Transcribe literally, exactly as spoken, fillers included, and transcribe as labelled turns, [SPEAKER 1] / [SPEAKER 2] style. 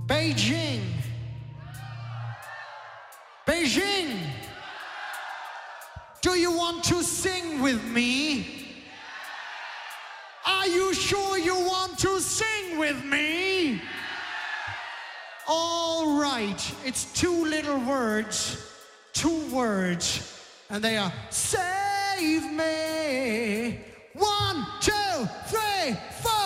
[SPEAKER 1] Beijing. Beijing. Do you want to sing with me? Are you sure you want to sing with me? All right, it's two little words, two words, and they are save me. One, two, three, four.